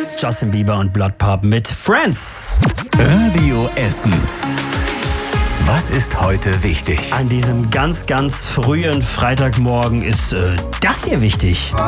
Justin Bieber und Blood Pop mit Friends. Radio Essen. Was ist heute wichtig? An diesem ganz, ganz frühen Freitagmorgen ist das hier wichtig.